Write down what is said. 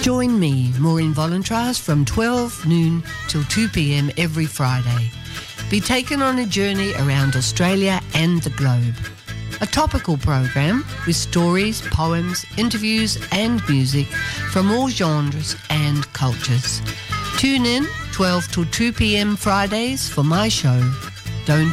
Join me, Maureen Volentras, from 12 noon till 2 p.m. every Friday. Be taken on a journey around Australia and the globe. A topical program with stories, poems, interviews and music from all genres and cultures. Tune in 12 till 2 p.m. Fridays for my show, Don't